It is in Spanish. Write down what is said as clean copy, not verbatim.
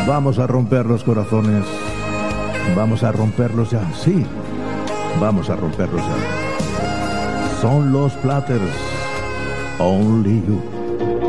Vamos a romper los corazones. Vamos a romperlos ya. Sí, vamos a romperlos ya. Son los Platters. Only You.